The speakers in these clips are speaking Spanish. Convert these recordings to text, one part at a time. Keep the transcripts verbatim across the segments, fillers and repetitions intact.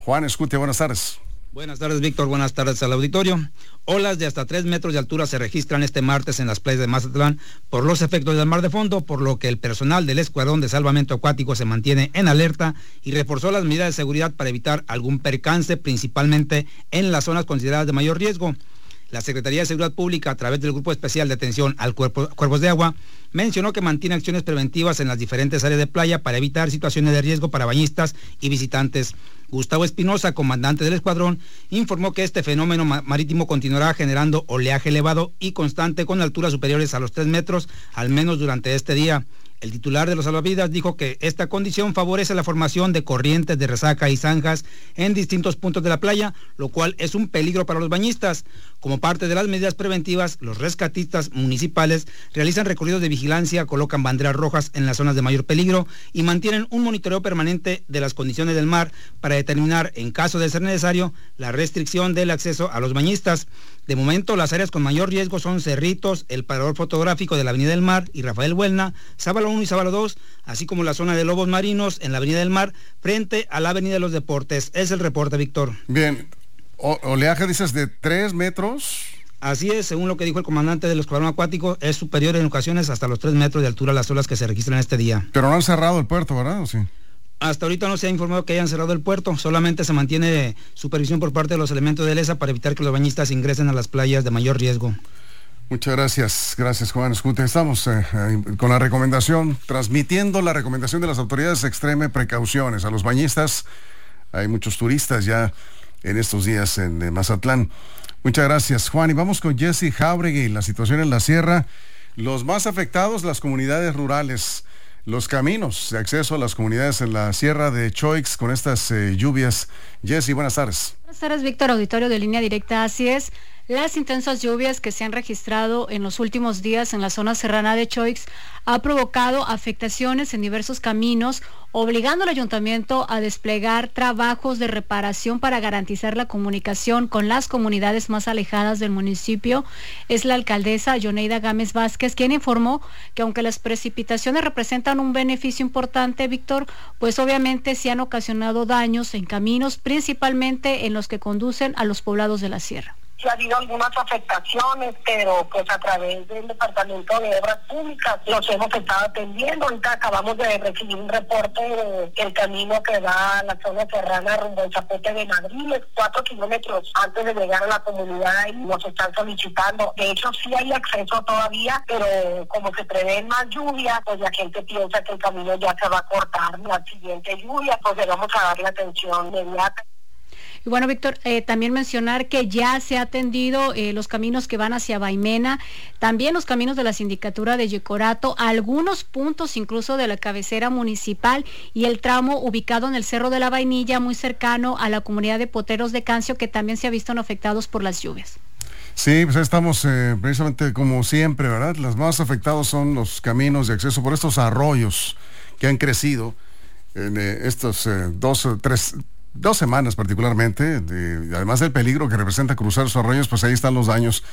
Juan Escutia, buenas tardes. Buenas tardes, Víctor. Buenas tardes al auditorio. Olas de hasta tres metros de altura se registran este martes en las playas de Mazatlán por los efectos del mar de fondo, por lo que el personal del Escuadrón de Salvamento Acuático se mantiene en alerta y reforzó las medidas de seguridad para evitar algún percance, principalmente en las zonas consideradas de mayor riesgo. La Secretaría de Seguridad Pública, a través del Grupo Especial de Atención al Cuerpo, Cuerpos de Agua, mencionó que mantiene acciones preventivas en las diferentes áreas de playa para evitar situaciones de riesgo para bañistas y visitantes. Gustavo Espinosa, comandante del escuadrón, informó que este fenómeno marítimo continuará generando oleaje elevado y constante con alturas superiores a los tres metros, al menos durante este día. El titular de los salvavidas dijo que esta condición favorece la formación de corrientes de resaca y zanjas en distintos puntos de la playa, lo cual es un peligro para los bañistas. Como parte de las medidas preventivas, los rescatistas municipales realizan recorridos de vigilancia, colocan banderas rojas en las zonas de mayor peligro y mantienen un monitoreo permanente de las condiciones del mar para determinar, en caso de ser necesario, la restricción del acceso a los bañistas. De momento, las áreas con mayor riesgo son Cerritos, el parador fotográfico de la Avenida del Mar y Rafael Buelna, Sábalo uno y Sábalo dos, así como la zona de Lobos Marinos en la Avenida del Mar, frente a la Avenida de los Deportes. Es el reporte, Víctor. Bien, o- oleaje dices de tres metros. Así es, según lo que dijo el comandante del escuadrón acuático, es superior en ocasiones hasta los tres metros de altura las olas que se registran este día. Pero no han cerrado el puerto, ¿verdad? ¿O sí? Hasta ahorita no se ha informado que hayan cerrado el puerto, solamente se mantiene supervisión por parte de los elementos de ELESA para evitar que los bañistas ingresen a las playas de mayor riesgo. Muchas gracias, gracias Juan Escutia. Estamos eh, eh, con la recomendación, transmitiendo la recomendación de las autoridades, extreme precauciones a los bañistas. Hay muchos turistas ya en estos días en eh, Mazatlán. Muchas gracias, Juan. Y vamos con Jesse Jauregui, la situación en la sierra. Los más afectados, las comunidades rurales, los caminos de acceso a las comunidades en la sierra de Choix con estas eh, lluvias. Jesse, buenas tardes. Buenas tardes, Víctor, auditorio de Línea Directa. Así es, las intensas lluvias que se han registrado en los últimos días en la zona serrana de Choix ha provocado afectaciones en diversos caminos, obligando al ayuntamiento a desplegar trabajos de reparación para garantizar la comunicación con las comunidades más alejadas del municipio. Es la alcaldesa Yoneida Gámez Vázquez quien informó que aunque las precipitaciones representan un beneficio importante, Víctor, pues obviamente sí han ocasionado daños en caminos, principalmente en los que conducen a los poblados de la sierra. Sí ha habido algunas afectaciones, pero pues a través del Departamento de Obras Públicas los hemos estado atendiendo. Ahorita acabamos de recibir un reporte de que el camino que va a la zona serrana rumbo al Zapote de Madrid es cuatro kilómetros antes de llegar a la comunidad y nos están solicitando. De hecho, sí hay acceso todavía, pero como se prevén más lluvias, pues la gente piensa que el camino ya se va a cortar. La siguiente lluvia, pues le vamos a dar la atención inmediata. Y bueno, Víctor, eh, también mencionar que ya se ha atendido eh, los caminos que van hacia Baimena, también los caminos de la sindicatura de Yecorato, algunos puntos incluso de la cabecera municipal y el tramo ubicado en el Cerro de la Vainilla, muy cercano a la comunidad de Poteros de Cancio, que también se ha visto afectados por las lluvias. Sí, pues estamos eh, precisamente como siempre, ¿verdad? Los más afectados son los caminos de acceso por estos arroyos que han crecido en eh, estos eh, dos o tres... Dos semanas particularmente, de, además del peligro que representa cruzar esos arroyos, pues ahí están los daños.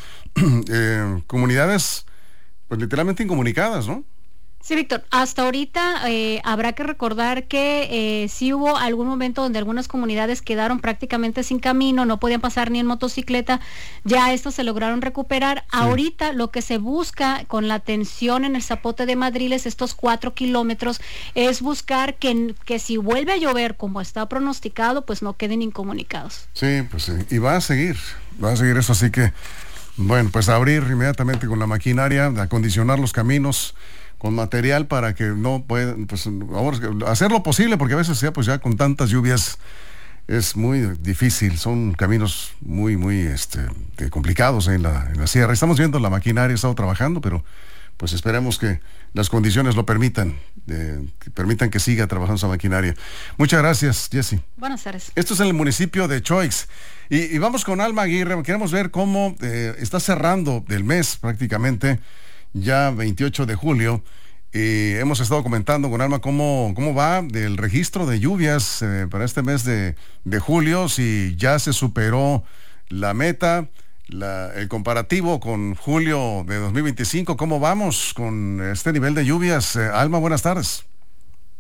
eh, comunidades, pues literalmente incomunicadas, ¿no? Sí, Víctor, hasta ahorita eh, habrá que recordar que eh, sí hubo algún momento donde algunas comunidades quedaron prácticamente sin camino, no podían pasar ni en motocicleta, ya estos se lograron recuperar. Sí. Ahorita lo que se busca con la atención en el Zapote de Madriles, estos cuatro kilómetros, es buscar que, que si vuelve a llover como está pronosticado, pues no queden incomunicados. Sí, pues sí, y va a seguir, va a seguir eso, así que, bueno, pues abrir inmediatamente con la maquinaria, acondicionar los caminos con material para que no puedan, pues ahora hacer lo posible, porque a veces ya pues ya con tantas lluvias es muy difícil, son caminos muy muy este complicados en la, en la sierra. Estamos viendo la maquinaria, ha estado trabajando, pero pues esperemos que las condiciones lo permitan, eh, que permitan que siga trabajando esa maquinaria. Muchas gracias, Jesse. Buenas tardes. Esto es en el municipio de Choix. Y, y vamos con Alma Aguirre, queremos ver cómo eh, está cerrando el mes prácticamente, ya veintiocho de julio, y hemos estado comentando con Alma cómo, cómo va el registro de lluvias eh, para este mes de, de julio, si ya se superó la meta, la, el comparativo con julio de dos mil veinticinco, ¿cómo vamos con este nivel de lluvias? Eh, Alma, buenas tardes.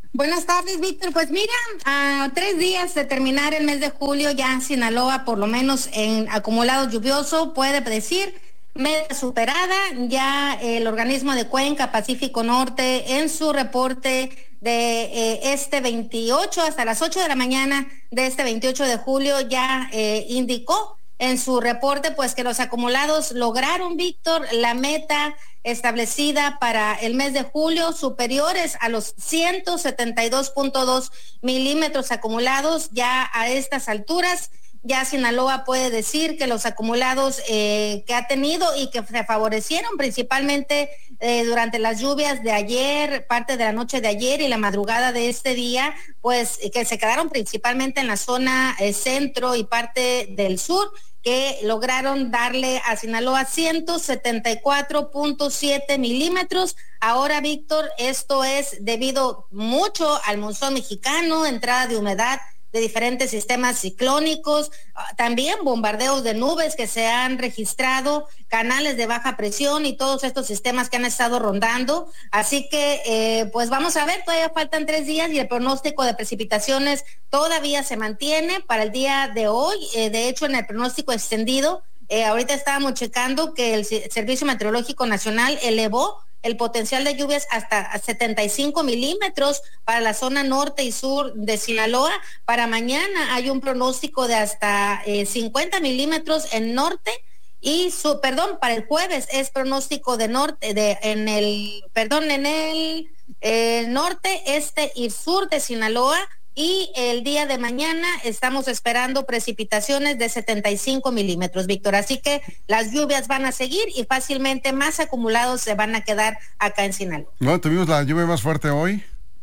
Buenas tardes, Víctor. Pues mira, a tres días de terminar el mes de julio, ya Sinaloa, por lo menos en acumulado lluvioso, puede decir meta superada. Ya el organismo de Cuenca Pacífico Norte, en su reporte de eh, este veintiocho hasta las ocho de la mañana de este veintiocho de julio, ya eh, indicó en su reporte pues que los acumulados lograron, Víctor, la meta establecida para el mes de julio, superiores a los ciento setenta y dos punto dos milímetros acumulados. Ya a estas alturas, ya Sinaloa puede decir que los acumulados eh, que ha tenido y que se favorecieron principalmente eh, durante las lluvias de ayer, parte de la noche de ayer y la madrugada de este día, pues que se quedaron principalmente en la zona eh, centro y parte del sur, que lograron darle a Sinaloa ciento setenta y cuatro punto siete milímetros. Ahora, Víctor, esto es debido mucho al monzón mexicano, entrada de humedad de diferentes sistemas ciclónicos, también bombardeos de nubes que se han registrado, canales de baja presión y todos estos sistemas que han estado rondando. Así que, eh, pues vamos a ver, todavía faltan tres días y el pronóstico de precipitaciones todavía se mantiene para el día de hoy. Eh, de hecho, en el pronóstico extendido, eh, ahorita estábamos checando que el Servicio Meteorológico Nacional elevó el potencial de lluvias hasta setenta y cinco milímetros para la zona norte y sur de Sinaloa. Para mañana hay un pronóstico de hasta eh, cincuenta milímetros en norte y su, perdón, para el jueves es pronóstico de norte, de en el, perdón, en el eh, norte, este y sur de Sinaloa. Y el día de mañana estamos esperando precipitaciones de setenta y cinco milímetros, Víctor. Así que las lluvias van a seguir y fácilmente más acumulados se van a quedar acá en Sinaloa. ¿No tuvimos la lluvia más fuerte hoy?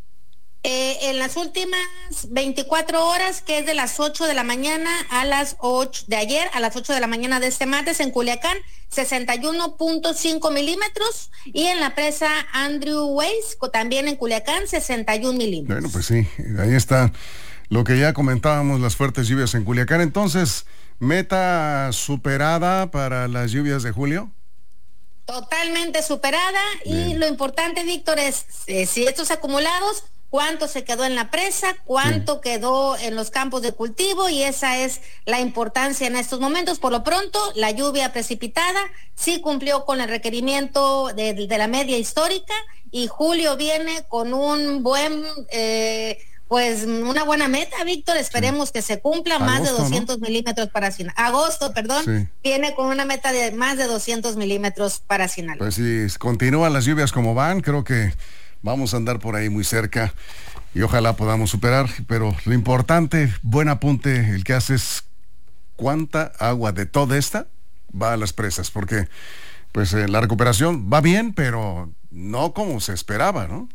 Eh, en las últimas veinticuatro horas, que es de las ocho de la mañana a las ocho de ayer, a las ocho de la mañana de este martes, en Culiacán, sesenta y uno punto cinco milímetros, y en la presa Andrew Weiss, también en Culiacán, sesenta y un milímetros. Bueno, pues sí, ahí está lo que ya comentábamos, las fuertes lluvias en Culiacán. Entonces, ¿meta superada para las lluvias de julio? Totalmente superada. Bien. Y lo importante, Víctor, es eh, si estos acumulados, cuánto se quedó en la presa, cuánto sí. quedó en los campos de cultivo, y esa es la importancia en estos momentos. Por lo pronto, la lluvia precipitada sí cumplió con el requerimiento de, de la media histórica, y julio viene con un buen, eh, pues una buena meta, Víctor. Esperemos sí. que se cumpla. Agosto, más de doscientos, ¿no? milímetros para Sinaloa. Agosto, perdón, sí. viene con una meta de más de doscientos milímetros para Sinaloa. Pues si continúan las lluvias como van, creo que vamos a andar por ahí muy cerca y ojalá podamos superar, pero lo importante, buen apunte, el que hace es cuánta agua de toda esta va a las presas, porque pues eh, la recuperación va bien, pero no como se esperaba, ¿no?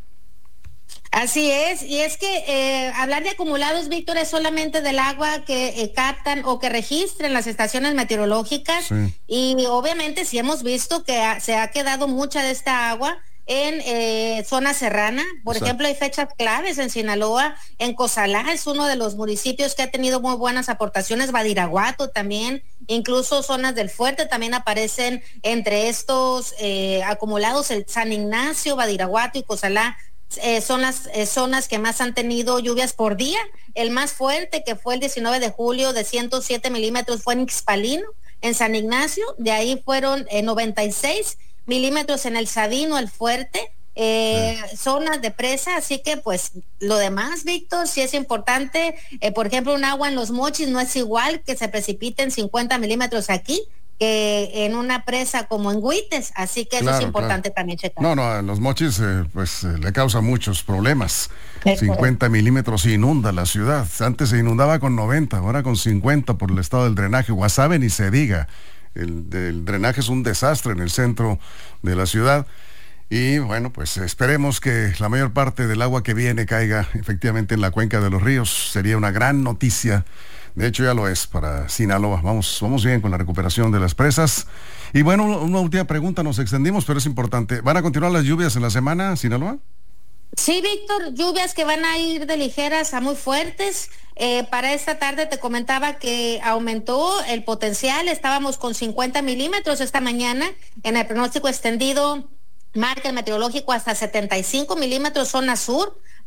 Así es, y es que eh, hablar de acumulados, Víctor, es solamente del agua que eh, captan o que registren las estaciones meteorológicas, sí. y obviamente sí hemos visto que ha, se ha quedado mucha de esta agua en eh, zona serrana. Por Exacto. ejemplo, hay fechas claves en Sinaloa. En Cozalá es uno de los municipios que ha tenido muy buenas aportaciones. Badiraguato también, incluso zonas del Fuerte también aparecen entre estos eh, acumulados. El San Ignacio, Badiraguato y Cozalá eh, son las eh, zonas que más han tenido lluvias por día. El más fuerte, que fue el diecinueve de julio, de ciento siete milímetros, fue en Ixpalino, en San Ignacio. De ahí fueron eh, noventa y seis milímetros en el Sabino, el Fuerte, eh, sí. zonas de presa. Así que pues lo demás, Víctor, sí es importante. Eh, por ejemplo, un agua en Los Mochis no es igual que se precipiten cincuenta milímetros aquí que en una presa como en Huites, así que claro, eso es importante claro. también checar. No, no, a Los Mochis eh, pues eh, le causa muchos problemas. Es cincuenta correcto. Milímetros y inunda la ciudad. Antes se inundaba con noventa, ahora con cincuenta por el estado del drenaje. Guasave ni se diga. El, el drenaje es un desastre en el centro de la ciudad, y bueno, pues esperemos que la mayor parte del agua que viene caiga efectivamente en la cuenca de los ríos. Sería una gran noticia. De hecho ya lo es para Sinaloa. Vamos, vamos bien con la recuperación de las presas. Y bueno, una última pregunta, nos extendimos, pero es importante. ¿Van a continuar las lluvias en la semana, Sinaloa? Sí, Víctor, lluvias que van a ir de ligeras a muy fuertes. Eh, para esta tarde te comentaba que aumentó el potencial, estábamos con cincuenta milímetros esta mañana. En el pronóstico extendido marca el meteorológico hasta setenta y cinco milímetros zona sur.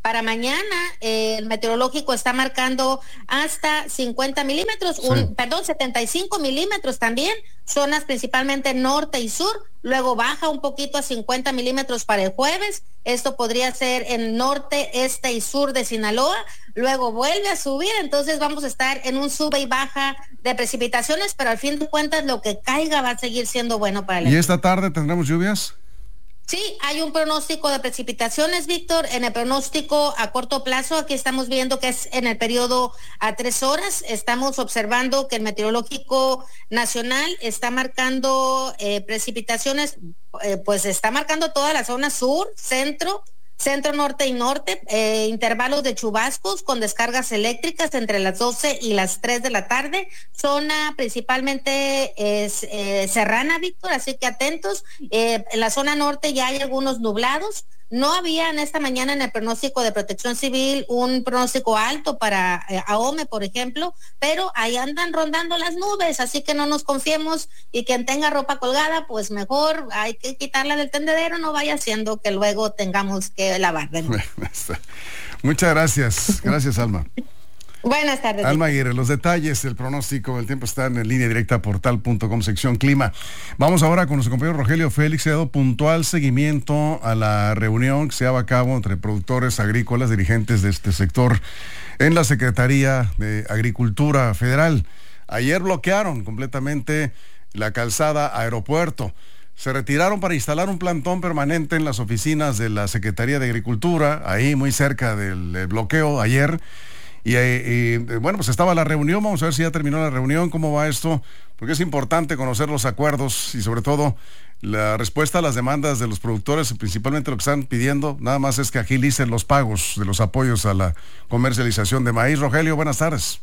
Para mañana eh, el meteorológico está marcando hasta cincuenta milímetros, sí. un, perdón, setenta y cinco milímetros también, zonas principalmente norte y sur, luego baja un poquito a cincuenta milímetros para el jueves, esto podría ser en norte, este y sur de Sinaloa, luego vuelve a subir, entonces vamos a estar en un sube y baja de precipitaciones, pero al fin de cuentas lo que caiga va a seguir siendo bueno para el... ¿Y esta tarde tendremos lluvias? Sí, hay un pronóstico de precipitaciones, Víctor. En el pronóstico a corto plazo, aquí estamos viendo que es en el periodo a tres horas. Estamos observando que el Meteorológico Nacional está marcando eh, precipitaciones, eh, pues está marcando toda la zona sur, centro, centro norte y norte, eh, intervalos de chubascos con descargas eléctricas entre las doce y las tres de la tarde, zona principalmente es, eh, serrana, Víctor, así que atentos. Eh, en la zona norte ya hay algunos nublados. No había en esta mañana en el pronóstico de Protección Civil un pronóstico alto para eh, Ahome, por ejemplo, pero ahí andan rondando las nubes, así que no nos confiemos, y quien tenga ropa colgada, pues mejor hay que quitarla del tendedero, no vaya siendo que luego tengamos que lavar de nuevo. Muchas gracias, gracias Alma. Buenas tardes. Alma Aguirre, los detalles del pronóstico del tiempo están en línea directa portal punto com, sección clima. Vamos ahora con nuestro compañero Rogelio Félix, que ha dado puntual seguimiento a la reunión que se lleva a cabo entre productores agrícolas, dirigentes de este sector en la Secretaría de Agricultura Federal. Ayer bloquearon completamente la calzada Aeropuerto. Se retiraron para instalar un plantón permanente en las oficinas de la Secretaría de Agricultura, ahí muy cerca del bloqueo ayer. Y, y bueno, pues estaba la reunión, vamos a ver si ya terminó la reunión, cómo va esto, porque es importante conocer los acuerdos y sobre todo la respuesta a las demandas de los productores, principalmente lo que están pidiendo, nada más es que agilicen los pagos de los apoyos a la comercialización de maíz. Rogelio, buenas tardes.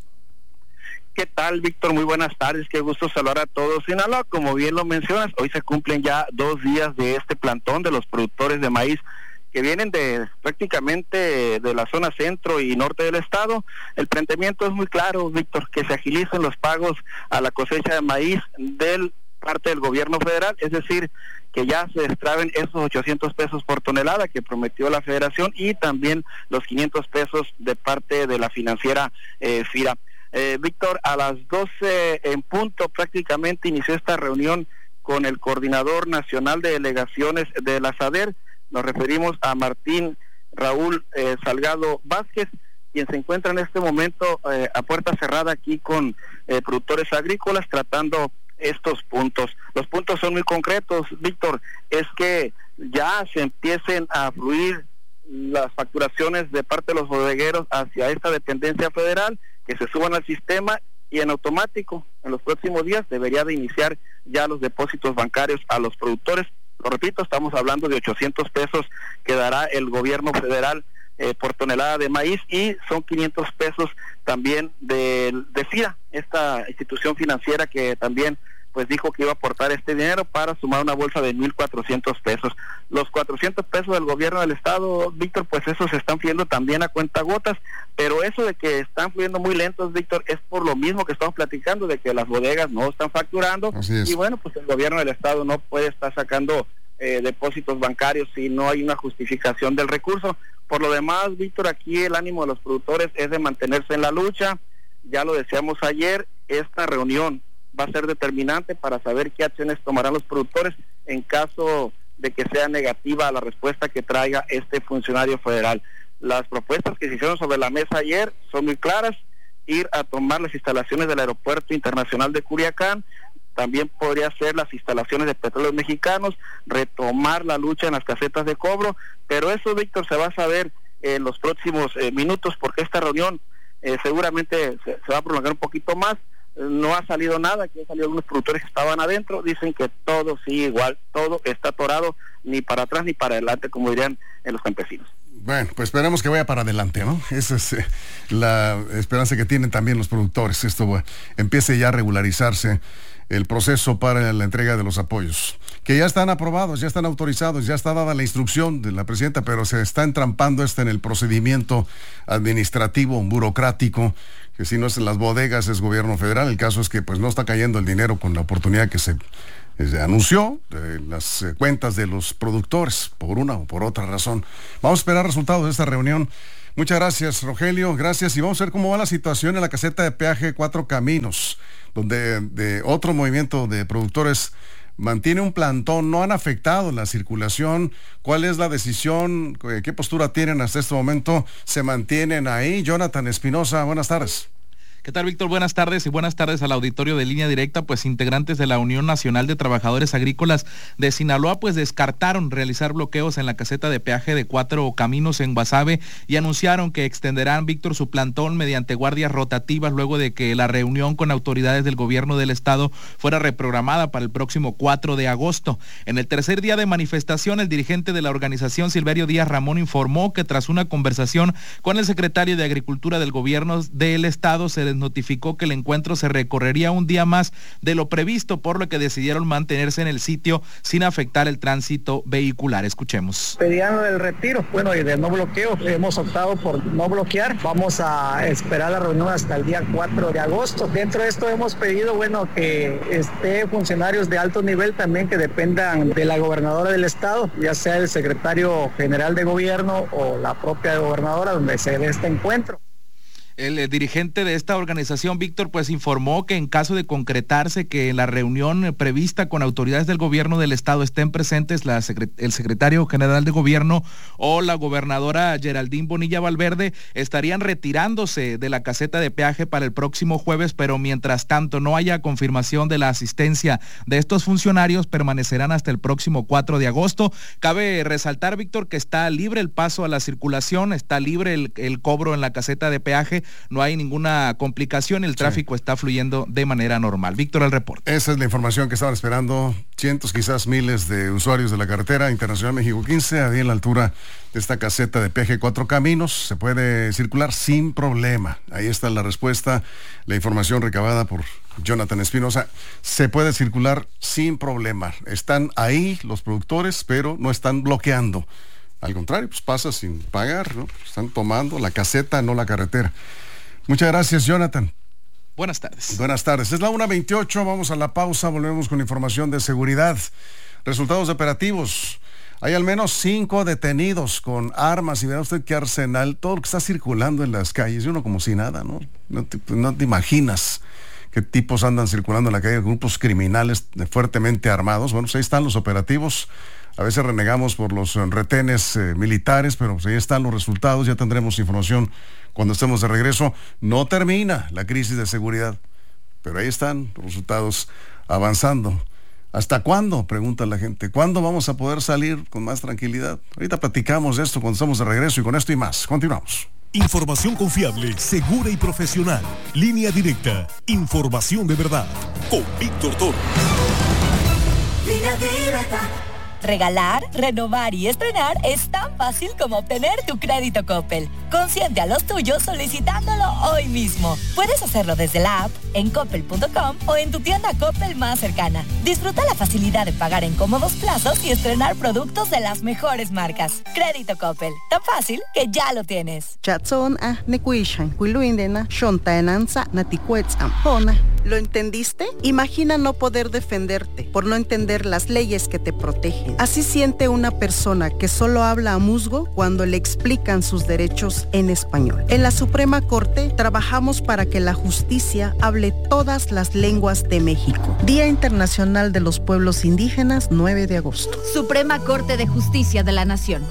¿Qué tal, Víctor? Muy buenas tardes, qué gusto saludar a todos. Sinaloa, como bien lo mencionas, hoy se cumplen ya dos días de este plantón de los productores de maíz que vienen de prácticamente de la zona centro y norte del estado. El planteamiento es muy claro, Víctor, que se agilicen los pagos a la cosecha de maíz del parte del gobierno federal, es decir, que ya se destraben esos ochocientos pesos por tonelada que prometió la federación y también los quinientos pesos de parte de la financiera eh, FIRA. Eh, Víctor, a las doce en punto prácticamente inició esta reunión con el coordinador nacional de delegaciones de la SADER. Nos referimos a Martín Raúl eh, Salgado Vázquez, quien se encuentra en este momento eh, a puerta cerrada aquí con eh, productores agrícolas tratando estos puntos. Los puntos son muy concretos, Víctor, es que ya se empiecen a fluir las facturaciones de parte de los bodegueros hacia esta dependencia federal, que se suban al sistema y en automático en los próximos días debería de iniciar ya los depósitos bancarios a los productores. Lo repito, estamos hablando de ochocientos pesos que dará el gobierno federal eh, por tonelada de maíz y son quinientos pesos también de, de FIRA, esta institución financiera que también pues dijo que iba a aportar este dinero para sumar una bolsa de mil cuatrocientos pesos. Los cuatrocientos pesos del gobierno del estado, Víctor, pues esos se están fluyendo también a cuentagotas, pero eso de que están fluyendo muy lentos, Víctor, es por lo mismo que estamos platicando, de que las bodegas no están facturando, y bueno, pues el gobierno del estado no puede estar sacando eh, depósitos bancarios si no hay una justificación del recurso. Por lo demás, Víctor, aquí el ánimo de los productores es de mantenerse en la lucha. Ya lo decíamos ayer, esta reunión va a ser determinante para saber qué acciones tomarán los productores en caso de que sea negativa la respuesta que traiga este funcionario federal. Las propuestas que se hicieron sobre la mesa ayer son muy claras: ir a tomar las instalaciones del Aeropuerto Internacional de Culiacán, también podría ser las instalaciones de Petróleos Mexicanos, retomar la lucha en las casetas de cobro, pero eso, Víctor, se va a saber en los próximos eh, minutos, porque esta reunión eh, seguramente se, se va a prolongar un poquito más. No ha salido nada, aquí han salido algunos productores que estaban adentro, dicen que todo sigue igual, todo está atorado, ni para atrás ni para adelante, como dirían en los campesinos. Bueno, pues esperemos que vaya para adelante, ¿no? Esa es eh, la esperanza que tienen también los productores. Esto bueno, empiece ya a regularizarse el proceso para la entrega de los apoyos, que ya están aprobados, ya están autorizados, ya está dada la instrucción de la presidenta, pero se está entrampando esto en el procedimiento administrativo, burocrático, que si no es en las bodegas es gobierno federal. El caso es que pues no está cayendo el dinero con la oportunidad que se, se anunció en las eh, cuentas de los productores, por una o por otra razón. Vamos a esperar resultados de esta reunión. Muchas gracias, Rogelio, gracias, y vamos a ver cómo va la situación en la caseta de peaje Cuatro Caminos, donde de otro movimiento de productores mantiene un plantón. No han afectado la circulación. ¿Cuál es la decisión? ¿Qué postura tienen hasta este momento? ¿Se mantienen ahí? Jonathan Espinosa, buenas tardes. ¿Qué tal, Víctor? Buenas tardes y buenas tardes al auditorio de Línea Directa. Pues integrantes de la Unión Nacional de Trabajadores Agrícolas de Sinaloa pues descartaron realizar bloqueos en la caseta de peaje de Cuatro Caminos en Guasave y anunciaron que extenderán, Víctor, su plantón mediante guardias rotativas luego de que la reunión con autoridades del gobierno del estado fuera reprogramada para el próximo cuatro de agosto. En el tercer día de manifestación, el dirigente de la organización, Silverio Díaz Ramón, informó que tras una conversación con el secretario de Agricultura del gobierno del estado se notificó que el encuentro se recorrería un día más de lo previsto, por lo que decidieron mantenerse en el sitio sin afectar el tránsito vehicular. Escuchemos. Pedían el retiro, bueno, y de no bloqueo, hemos optado por no bloquear. Vamos a esperar la reunión hasta el día cuatro de agosto. Dentro de esto hemos pedido, bueno, que esté funcionarios de alto nivel también que dependan de la gobernadora del estado, ya sea el secretario general de gobierno o la propia gobernadora, donde se dé este encuentro. El eh, dirigente de esta organización, Víctor, pues informó que en caso de concretarse que en la reunión eh, prevista con autoridades del gobierno del estado estén presentes la secret- el secretario general de gobierno o la gobernadora Geraldine Bonilla Valverde, estarían retirándose de la caseta de peaje para el próximo jueves, pero mientras tanto no haya confirmación de la asistencia de estos funcionarios, permanecerán hasta el próximo cuatro de agosto. Cabe resaltar, Víctor, que está libre el paso a la circulación, está libre el, el cobro en la caseta de peaje. No hay ninguna complicación, el tráfico sí. está fluyendo de manera normal. Víctor, el reporte. Esa es la información que estaban esperando cientos, quizás miles de usuarios de la carretera Internacional México quince, ahí en la altura de esta caseta de peaje Cuatro Caminos. Se puede circular sin problema. Ahí está la respuesta, la información recabada por Jonathan Espinosa. Se puede circular sin problema. Están ahí los productores, pero no están bloqueando. Al contrario, pues pasa sin pagar, ¿no? Están tomando la caseta, no la carretera. Muchas gracias, Jonathan. Buenas tardes. Buenas tardes. Es la una veintiocho, vamos a la pausa, volvemos con información de seguridad. Resultados operativos. Hay al menos cinco detenidos con armas y verá usted qué arsenal, todo lo que está circulando en las calles, y uno como si nada, ¿no? No te, no te imaginas qué tipos andan circulando en la calle, grupos criminales fuertemente armados. Bueno, pues ahí están los operativos. A veces renegamos por los retenes eh, militares, pero pues ahí están los resultados. Ya tendremos información cuando estemos de regreso. No termina la crisis de seguridad, pero ahí están los resultados avanzando. ¿Hasta cuándo? Pregunta la gente. ¿Cuándo vamos a poder salir con más tranquilidad? Ahorita platicamos de esto cuando estemos de regreso, y con esto y más. Continuamos. Información confiable, segura y profesional. Línea Directa. Información de verdad. Con Víctor Torres. Línea Directa. Regalar, renovar y estrenar es tan fácil como obtener tu crédito Coppel. Consiente a los tuyos solicitándolo hoy mismo. Puedes hacerlo desde la app, en coppel punto com o en tu tienda Coppel más cercana. Disfruta la facilidad de pagar en cómodos plazos y estrenar productos de las mejores marcas. Crédito Coppel, tan fácil que ya lo tienes. ¿Lo entendiste? Imagina no poder defenderte por no entender las leyes que te protegen. Así siente una persona que solo habla a musgo cuando le explican sus derechos en español. En la Suprema Corte trabajamos para que la justicia hable todas las lenguas de México. Día Internacional de los Pueblos Indígenas, nueve de agosto. Suprema Corte de Justicia de la Nación.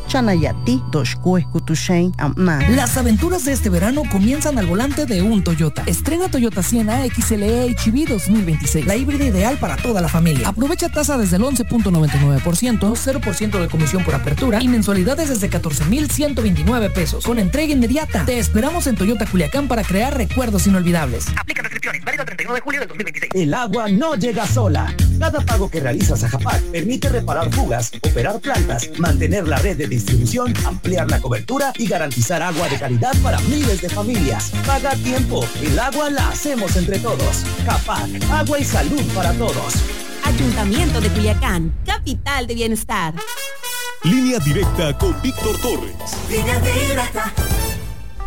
Las aventuras de este verano comienzan al volante de un Toyota. Estrena Toyota Sienna X L E H V dos mil veintiséis, la híbrida ideal para toda la familia. Aprovecha tasa desde el once punto noventa y nueve por ciento, cero por ciento de comisión por apertura y mensualidades desde catorce mil ciento veintinueve pesos, con entrega inmediata. Te esperamos en Toyota Culiacán para crear recuerdos inolvidables. Aplica restricciones, válido el treinta y uno de julio del dos mil veintiséis. El agua no llega sola. Cada pago que realizas a Japac permite reparar fugas, operar plantas, mantener la red de distribución, ampliar la cobertura y garantizar agua de calidad para miles de familias. Paga a tiempo. El agua la hacemos entre todos. Japac, agua y salud para todos. Ayuntamiento de Culiacán, capital de bienestar. Línea Directa con Víctor Torres. Línea Directa.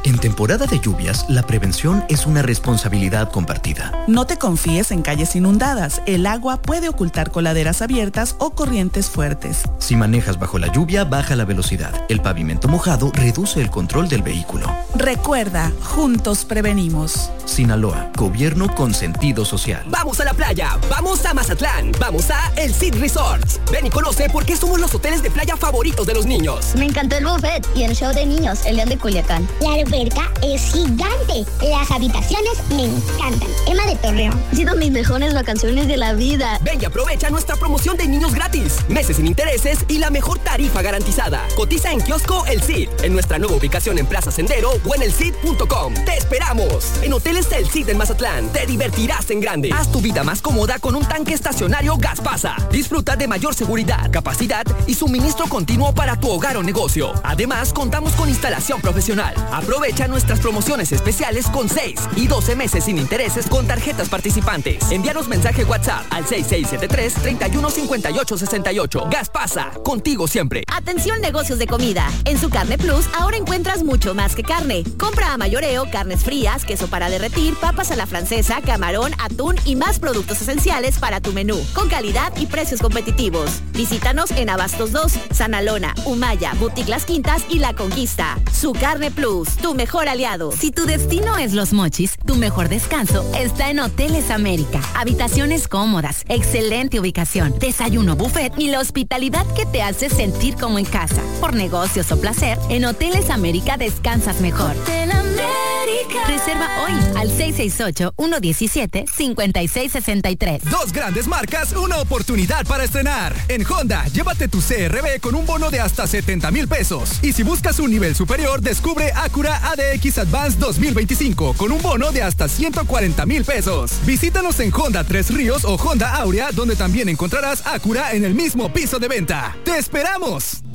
En temporada de lluvias, la prevención es una responsabilidad compartida. No te confíes en calles inundadas. El agua puede ocultar coladeras abiertas o corrientes fuertes. Si manejas bajo la lluvia, baja la velocidad. El pavimento mojado reduce el control del vehículo. Recuerda, juntos prevenimos. Sinaloa, gobierno con sentido social. Vamos a la playa, vamos a Mazatlán, vamos a El Cid Resorts. Ven y conoce por qué somos los hoteles de playa favoritos de los niños. Me encantó el buffet y el show de niños, el León de Culiacán. La alberca es gigante. Las habitaciones me encantan. Emma de Torreón. Han sido mis mejores vacaciones de la vida. Ven y aprovecha nuestra promoción de niños gratis. Meses sin intereses y la mejor tarifa garantizada. Cotiza en kiosco El Cid, en nuestra nueva ubicación en Plaza Sendero o en el cid punto com. ¡Te esperamos! En Hoteles El Cid en Mazatlán, te divertirás en grande. Haz tu vida más cómoda con un tanque estacionario Gaspasa. Disfruta de mayor seguridad, capacidad y suministro continuo para tu hogar o negocio. Además, contamos con instalación profesional. Aprovecha nuestras promociones especiales con seis y doce meses sin intereses con tarjetas participantes. Envíanos mensaje WhatsApp al seis seis siete tres, tres uno cinco ocho seis ocho. Gaspasa, contigo siempre. Atención negocios de comida. En su Carne Plus ahora encuentras mucho más que carne. Compra a mayoreo, carnes frías, queso para derretir, papas a la francesa, camarón, atún y más productos esenciales para tu menú, con calidad y precios competitivos. Visítanos en Abastos dos, Sanalona, Humaya, Boutique Las Quintas y La Conquista. Su Carne Plus, tu mejor aliado. Si tu destino es Los Mochis, tu mejor descanso está en Hoteles América. Habitaciones cómodas, excelente ubicación, desayuno buffet y la hospitalidad que te hace sentir como en casa. Por negocios o placer, en Hoteles América descansas mejor. Hotel América. Reserva hoy al seis seis ocho, uno uno siete, cinco seis seis tres. Dos grandes marcas, una oportunidad para estrenar. En Honda, llévate tu C R V con un bono de hasta setenta mil pesos. Y si buscas un nivel superior, descubre Acura A D X Advance dos mil veinticinco con un bono de hasta ciento cuarenta mil pesos. Visítanos en Honda Tres Ríos o Honda Aurea, donde también encontrarás Acura en el mismo piso de venta. ¡Te esperamos!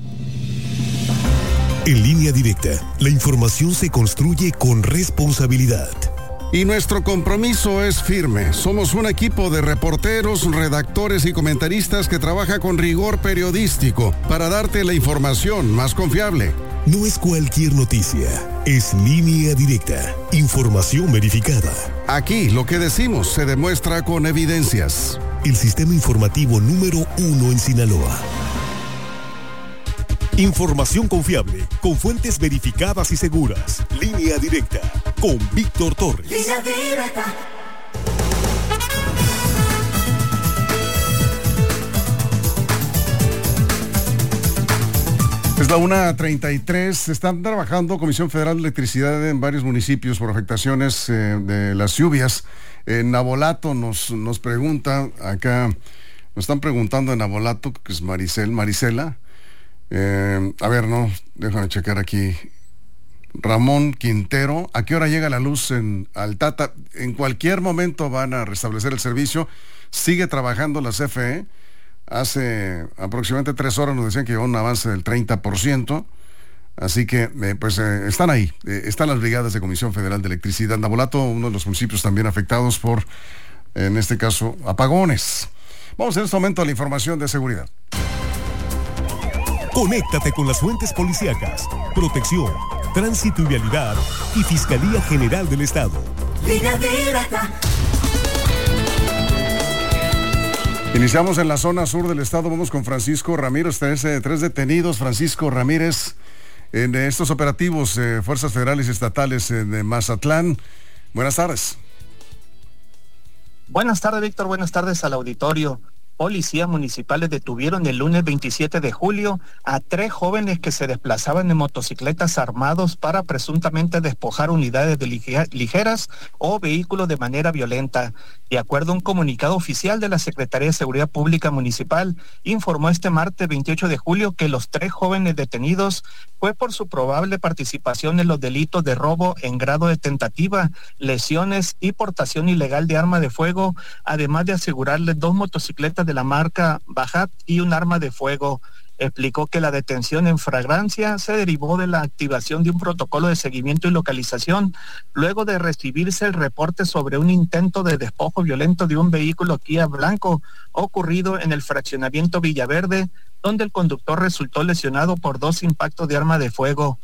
En Línea Directa, la información se construye con responsabilidad. Y nuestro compromiso es firme. Somos un equipo de reporteros, redactores y comentaristas que trabaja con rigor periodístico para darte la información más confiable. No es cualquier noticia, es Línea Directa, información verificada. Aquí lo que decimos se demuestra con evidencias. El sistema informativo número uno en Sinaloa. Información confiable, con fuentes verificadas y seguras. Línea Directa, con Víctor Torres. Línea Directa. Es la una treinta y tres. Están trabajando Comisión Federal de Electricidad en varios municipios por afectaciones eh, de las lluvias. En Navolato nos, nos pregunta, acá nos están preguntando en Navolato, que es Maricel, Marisela. Eh, a ver, no, déjame checar aquí. Ramón Quintero, ¿a qué hora llega la luz en Altata? En cualquier momento van a restablecer el servicio. Sigue trabajando la C F E. Hace aproximadamente tres horas nos decían que llevaba un avance del treinta por ciento. Así que, eh, pues, eh, están ahí. Eh, están las brigadas de Comisión Federal de Electricidad. Navolato, uno de los municipios también afectados por, en este caso, apagones. Vamos en este momento a la información de seguridad. Conéctate con las fuentes policíacas, protección, tránsito y vialidad y Fiscalía General del Estado. Línea Directa. Iniciamos en la zona sur del estado. Vamos con Francisco Ramírez. Tres, tres detenidos, Francisco Ramírez, en estos operativos de eh, fuerzas federales y estatales en eh, Mazatlán. Buenas tardes. Buenas tardes, Víctor. Buenas tardes al auditorio. Policías municipales detuvieron el lunes veintisiete de julio a tres jóvenes que se desplazaban en motocicletas armados para presuntamente despojar unidades de ligeras o vehículos de manera violenta. De acuerdo a un comunicado oficial de la Secretaría de Seguridad Pública Municipal, informó este martes veintiocho de julio que los tres jóvenes detenidos fue por su probable participación en los delitos de robo en grado de tentativa, lesiones y portación ilegal de arma de fuego, además de asegurarles dos motocicletas de la marca Bajat y un arma de fuego. Explicó que la detención en flagrancia se derivó de la activación de un protocolo de seguimiento y localización luego de recibirse el reporte sobre un intento de despojo violento de un vehículo Kia blanco ocurrido en el fraccionamiento Villaverde, donde el conductor resultó lesionado por dos impactos de arma de fuego.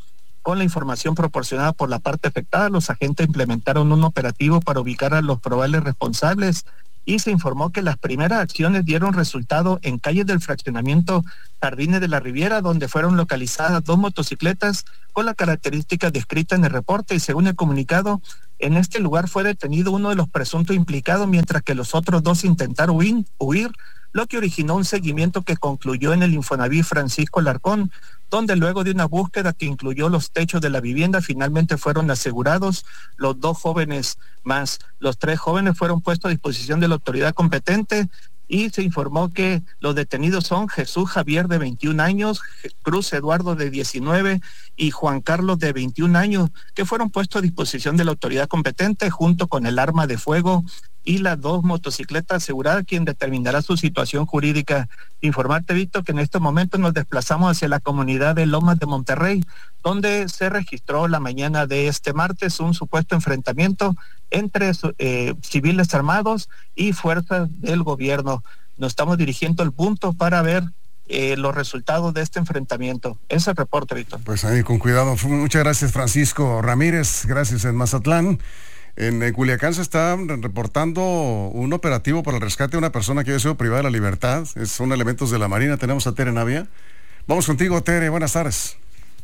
Con la información proporcionada por la parte afectada, los agentes implementaron un operativo para ubicar a los probables responsables y se informó que las primeras acciones dieron resultado en calles del fraccionamiento Jardines de la Riviera, donde fueron localizadas dos motocicletas con las características descritas en el reporte, y según el comunicado, en este lugar fue detenido uno de los presuntos implicados, mientras que los otros dos intentaron huir, huir lo que originó un seguimiento que concluyó en el Infonavit Francisco Larcón, donde luego de una búsqueda que incluyó los techos de la vivienda, finalmente fueron asegurados los dos jóvenes más. Los tres jóvenes fueron puestos a disposición de la autoridad competente y se informó que los detenidos son Jesús Javier, de veintiún años, Cruz Eduardo, de diecinueve, y Juan Carlos, de veintiún años, que fueron puestos a disposición de la autoridad competente junto con el arma de fuego y las dos motocicletas aseguradas, quien determinará su situación jurídica. Informarte, Víctor, que en este momento nos desplazamos hacia la comunidad de Lomas de Monterrey, donde se registró la mañana de este martes un supuesto enfrentamiento entre eh, civiles armados y fuerzas del gobierno. Nos estamos dirigiendo al punto para ver eh, los resultados de este enfrentamiento. Ese es el reporte, Víctor. Pues ahí con cuidado. Muchas gracias, Francisco Ramírez. Gracias en Mazatlán. En Culiacán se está reportando un operativo para el rescate de una persona que había sido privada de la libertad. Son elementos de la Marina. Tenemos a Tere Navia. Vamos contigo, Tere. Buenas tardes.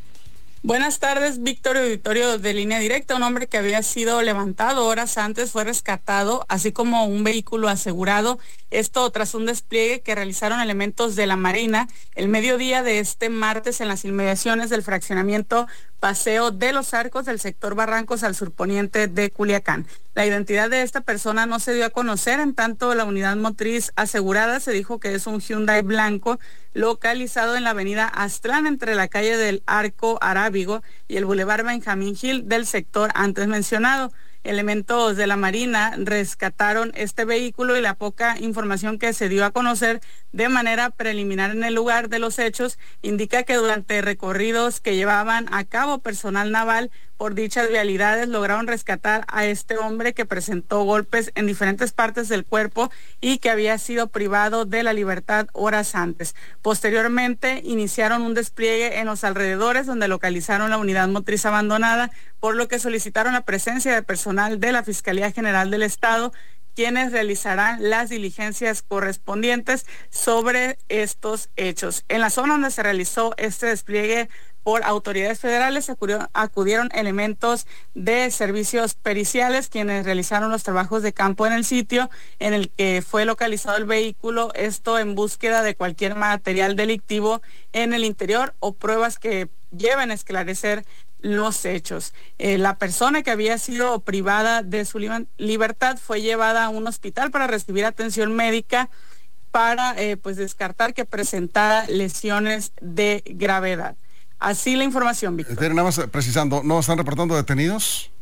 Buenas tardes, Víctor, auditorio de Línea Directa. Un hombre que había sido levantado horas antes fue rescatado, así como un vehículo asegurado. Esto tras un despliegue que realizaron elementos de la Marina el mediodía de este martes en las inmediaciones del fraccionamiento Paseo de los Arcos del sector Barrancos al surponiente de Culiacán. La identidad de esta persona no se dio a conocer, en tanto la unidad motriz asegurada se dijo que es un Hyundai blanco localizado en la avenida Aztlán entre la calle del Arco Arábigo y el bulevar Benjamín Gil del sector antes mencionado. Elementos de la Marina rescataron este vehículo y la poca información que se dio a conocer de manera preliminar en el lugar de los hechos indica que durante recorridos que llevaban a cabo personal naval por dichas vialidades lograron rescatar a este hombre que presentó golpes en diferentes partes del cuerpo y que había sido privado de la libertad horas antes. Posteriormente iniciaron un despliegue en los alrededores donde localizaron la unidad motriz abandonada, por lo que solicitaron la presencia de personal de la Fiscalía General del Estado, quienes realizarán las diligencias correspondientes sobre estos hechos. En la zona donde se realizó este despliegue por autoridades federales acudió, acudieron elementos de servicios periciales, quienes realizaron los trabajos de campo en el sitio en el que fue localizado el vehículo, esto en búsqueda de cualquier material delictivo en el interior o pruebas que lleven a esclarecer los hechos. Eh, la persona que había sido privada de su li- libertad fue llevada a un hospital para recibir atención médica para eh, pues descartar que presentara lesiones de gravedad. Así la información, Víctor. Nada más precisando, ¿no están reportando detenidos?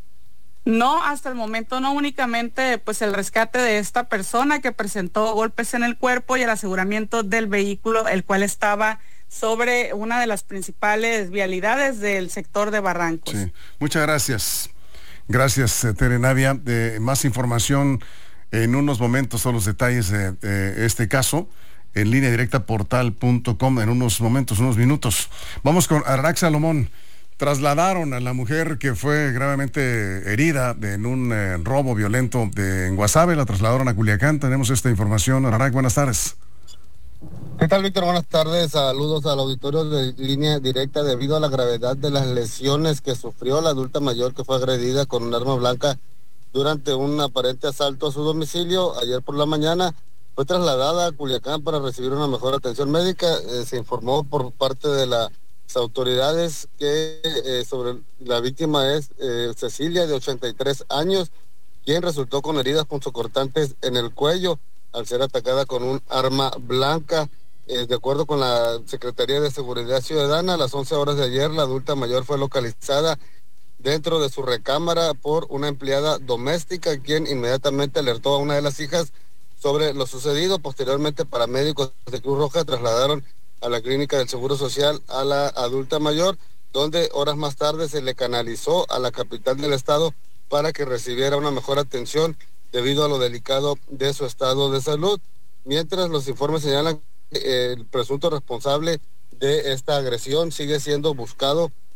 No, hasta el momento no, únicamente pues el rescate de esta persona que presentó golpes en el cuerpo y el aseguramiento del vehículo, el cual estaba sobre una de las principales vialidades del sector de Barrancos. Sí, muchas gracias. Gracias, Tere Navia. Eh, más información en unos momentos, todos los detalles de, de este caso en línea directa portal punto com en unos momentos, unos minutos. Vamos con Ararak Salomón. Trasladaron a la mujer que fue gravemente herida de, en un eh, robo violento de, en Guasave, la trasladaron a Culiacán. Tenemos esta información. Ararak, buenas tardes. ¿Qué tal, Víctor? Buenas tardes. Saludos al auditorio de Línea Directa. Debido a la gravedad de las lesiones que sufrió la adulta mayor que fue agredida con un arma blanca durante un aparente asalto a su domicilio ayer por la mañana, fue trasladada a Culiacán para recibir una mejor atención médica. Eh, se informó por parte de las autoridades que eh, sobre la víctima es eh, Cecilia, de ochenta y tres años, quien resultó con heridas punzocortantes en el cuello al ser atacada con un arma blanca. Eh, de acuerdo con la Secretaría de Seguridad Ciudadana, a las once horas de ayer, la adulta mayor fue localizada dentro de su recámara por una empleada doméstica, quien inmediatamente alertó a una de las hijas sobre lo sucedido. Posteriormente, paramédicos de Cruz Roja trasladaron a la clínica del Seguro Social a la adulta mayor, donde horas más tarde se le canalizó a la capital del estado para que recibiera una mejor atención debido a lo delicado de su estado de salud. Mientras los informes señalan que el presunto responsable de esta agresión sigue siendo buscado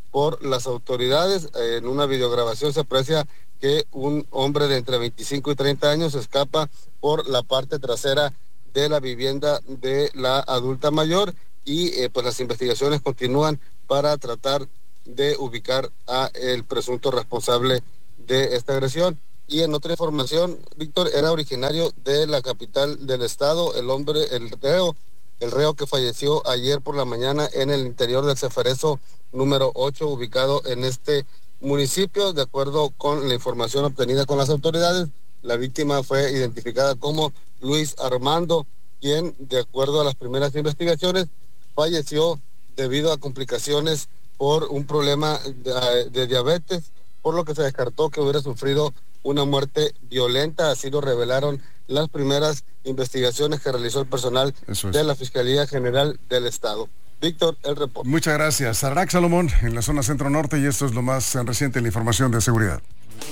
por las autoridades. En una videograbación se aprecia que un hombre de entre veinticinco y treinta años escapa por la parte trasera de la vivienda de la adulta mayor y eh, pues las investigaciones continúan para tratar de ubicar a el presunto responsable de esta agresión. Y en otra información, Víctor, era originario de la capital del estado, el hombre, el reo, el reo que falleció ayer por la mañana en el interior del Ceferezo número ocho, ubicado en este municipio. De acuerdo con la información obtenida con las autoridades, la víctima fue identificada como Luis Armando, quien, de acuerdo a las primeras investigaciones, falleció debido a complicaciones por un problema de, de diabetes, por lo que se descartó que hubiera sufrido una muerte violenta. Así lo revelaron las primeras investigaciones que realizó el personal es. de la Fiscalía General del Estado. Víctor, el reporte. Muchas gracias. Arac Salomón, en la zona centro-norte, y esto es lo más reciente en la información de seguridad.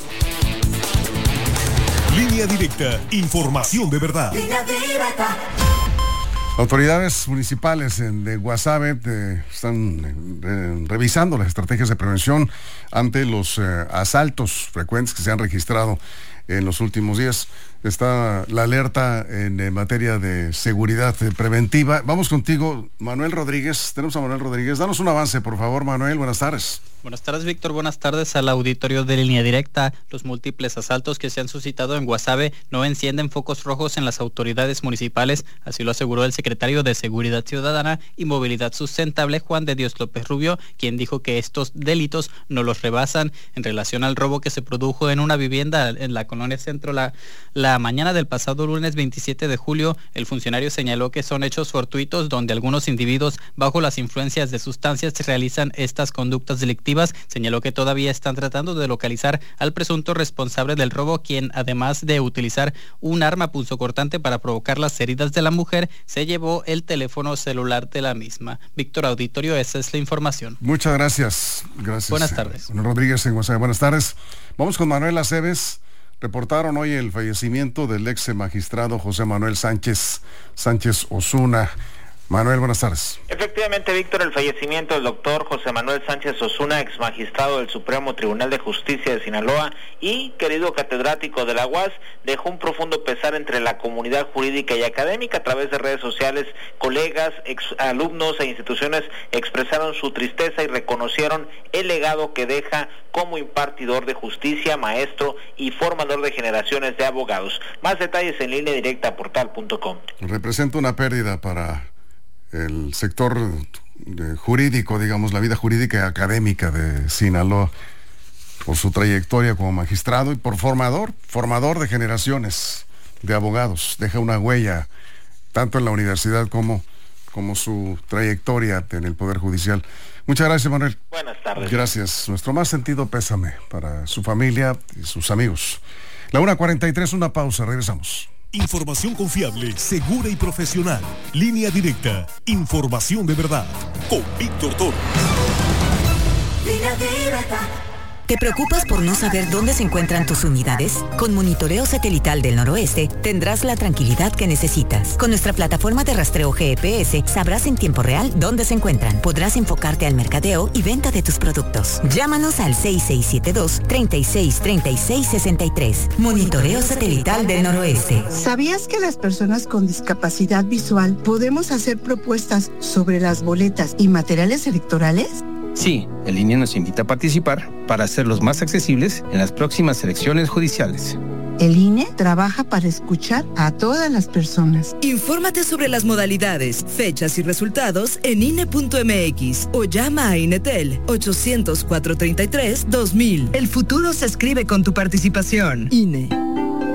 Línea Directa, información de verdad. Línea Directa. Autoridades municipales en, de Guasave eh, están eh, revisando las estrategias de prevención ante los eh, asaltos frecuentes que se han registrado en los últimos días. Está la alerta en, en materia de seguridad eh, preventiva. Vamos contigo, Manuel Rodríguez. Tenemos a Manuel Rodríguez. Danos un avance, por favor, Manuel. Buenas tardes. Buenas tardes, Víctor. Buenas tardes al auditorio de Línea Directa. Los múltiples asaltos que se han suscitado en Guasave no encienden focos rojos en las autoridades municipales, así lo aseguró el secretario de Seguridad Ciudadana y Movilidad Sustentable, Juan de Dios López Rubio, quien dijo que estos delitos no los rebasan. En relación al robo que se produjo en una vivienda en la colonia Centro la, la mañana del pasado lunes veintisiete de julio, el funcionario señaló que son hechos fortuitos donde algunos individuos bajo las influencias de sustancias realizan estas conductas delictivas. Señaló que todavía están tratando de localizar al presunto responsable del robo, quien además de utilizar un arma punzocortante para provocar las heridas de la mujer, se llevó el teléfono celular de la misma. Víctor, auditorio, esa es la información. Muchas gracias. Gracias. Buenas tardes. Manuel Rodríguez en Guasave. Buenas tardes. Vamos con Manuel Aceves. Reportaron hoy el fallecimiento del ex magistrado José Manuel Sánchez, Sánchez Osuna. Manuel, buenas tardes. Efectivamente, Víctor, el fallecimiento del doctor José Manuel Sánchez Osuna, ex magistrado del Supremo Tribunal de Justicia de Sinaloa y querido catedrático de la U A S, dejó un profundo pesar entre la comunidad jurídica y académica. A través de redes sociales, colegas, ex alumnos e instituciones expresaron su tristeza y reconocieron el legado que deja como impartidor de justicia, maestro y formador de generaciones de abogados. Más detalles en línea directa portal punto com. Representa una pérdida para el sector de jurídico, digamos, la vida jurídica y académica de Sinaloa, por su trayectoria como magistrado y por formador, formador de generaciones de abogados. Deja una huella tanto en la universidad como, como su trayectoria en el Poder Judicial. Muchas gracias, Manuel. Buenas tardes. Gracias. Nuestro más sentido pésame para su familia y sus amigos. La una cuarenta y tres, una pausa, regresamos. Información confiable, segura y profesional. Línea Directa, información de verdad. Con Víctor Toro. Línea Directa. ¿Te preocupas por no saber dónde se encuentran tus unidades? Con Monitoreo Satelital del Noroeste tendrás la tranquilidad que necesitas. Con nuestra plataforma de rastreo G P S sabrás en tiempo real dónde se encuentran. Podrás enfocarte al mercadeo y venta de tus productos. Llámanos al seis seis siete dos, tres seis tres seis seis tres. Monitoreo Satelital del Noroeste. ¿Sabías que las personas con discapacidad visual podemos hacer propuestas sobre las boletas y materiales electorales? Sí, el I N E nos invita a participar para hacerlos más accesibles en las próximas elecciones judiciales. El I N E trabaja para escuchar a todas las personas. Infórmate sobre las modalidades, fechas y resultados en I N E punto M X o llama a Inetel ochocientos, cuatrocientos treinta y tres, dos mil. El futuro se escribe con tu participación. I N E.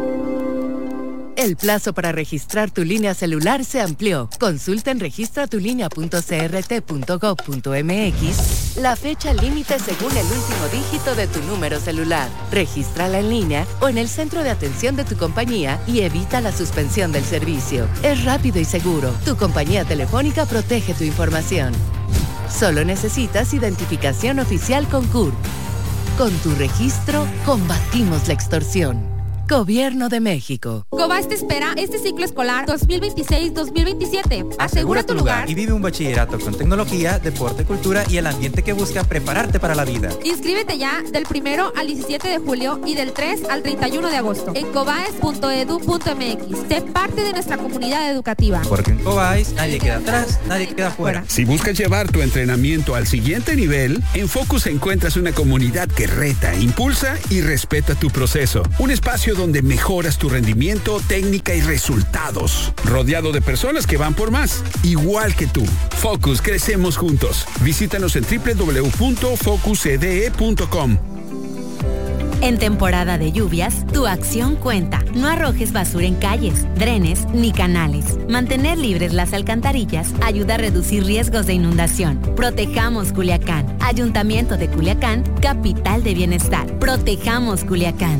El plazo para registrar tu línea celular se amplió. Consulta en registra tu línea punto c r t punto gov punto m x la fecha límite según el último dígito de tu número celular. Regístrala en línea o en el centro de atención de tu compañía y evita la suspensión del servicio. Es rápido y seguro. Tu compañía telefónica protege tu información. Solo necesitas identificación oficial con C U R. Con tu registro, combatimos la extorsión. Gobierno de México. Cobás te espera este ciclo escolar dos mil veintiséis dos mil veintisiete. Asegura tu lugar y vive un bachillerato con tecnología, deporte, cultura y el ambiente que busca prepararte para la vida. Inscríbete ya del primero al diecisiete de julio y del tres al treinta y uno de agosto en cobaes punto edu punto eme equis. Sé parte de nuestra comunidad educativa. Porque en Cobaes nadie queda atrás, nadie queda fuera. Si buscas llevar tu entrenamiento al siguiente nivel, en Focus encuentras una comunidad que reta, impulsa y respeta tu proceso. Un espacio donde mejoras tu rendimiento, técnica y resultados. Rodeado de personas que van por más, igual que tú. Focus, crecemos juntos. Visítanos en doble u doble u doble u punto focus e d e punto com. En temporada de lluvias, tu acción cuenta. No arrojes basura en calles, drenes ni canales. Mantener libres las alcantarillas ayuda a reducir riesgos de inundación. Protejamos Culiacán. Ayuntamiento de Culiacán, capital de bienestar. Protejamos Culiacán.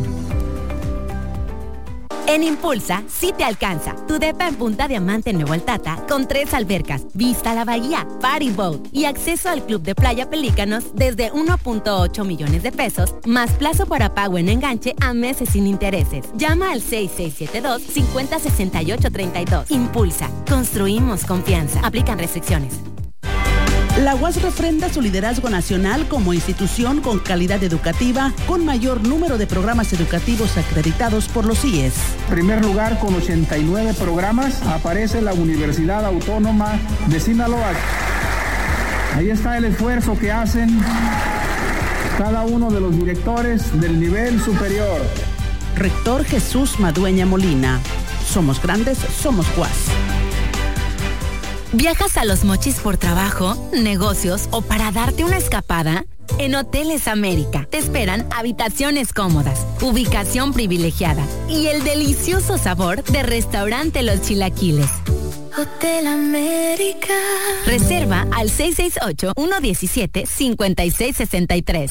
En Impulsa, sí te alcanza. Tu depa en Punta Diamante en Nuevo Altata, con tres albercas, vista a la bahía, party boat y acceso al club de playa Pelícanos desde uno punto ocho millones de pesos, más plazo para pago en enganche a meses sin intereses. Llama al seis seis siete dos, cinco cero seis ocho tres dos. Impulsa, construimos confianza. Aplican restricciones. La U A S refrenda su liderazgo nacional como institución con calidad educativa, con mayor número de programas educativos acreditados por los I E S. En primer lugar, con ochenta y nueve programas, aparece la Universidad Autónoma de Sinaloa. Ahí está el esfuerzo que hacen cada uno de los directores del nivel superior. Rector Jesús Madueña Molina. Somos grandes, somos U A S. ¿Viajas a Los Mochis por trabajo, negocios o para darte una escapada? En Hoteles América te esperan habitaciones cómodas, ubicación privilegiada y el delicioso sabor de Restaurante Los Chilaquiles. Hotel América. Reserva al seis seis ocho, uno uno siete, cinco seis seis tres.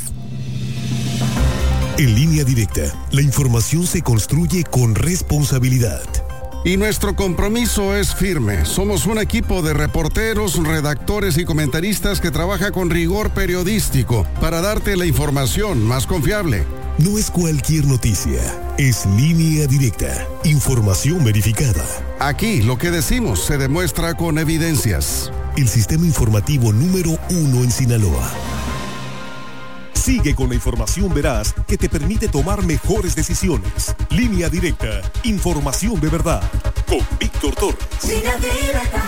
En Línea Directa, la información se construye con responsabilidad. Y nuestro compromiso es firme. Somos un equipo de reporteros, redactores y comentaristas que trabaja con rigor periodístico para darte la información más confiable. No es cualquier noticia, es Línea Directa, información verificada. Aquí lo que decimos se demuestra con evidencias. El sistema informativo número uno en Sinaloa. Sigue con la información veraz que te permite tomar mejores decisiones. Línea Directa, información de verdad. Con Víctor Torres. Línea Directa.